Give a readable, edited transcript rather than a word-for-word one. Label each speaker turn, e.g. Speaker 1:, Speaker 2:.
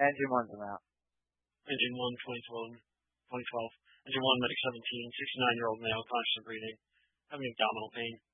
Speaker 1: Engine 1's amount.
Speaker 2: Engine 1, 2012. Engine 1, medic 17, 69-year-old male, conscious and breathing, having abdominal pain.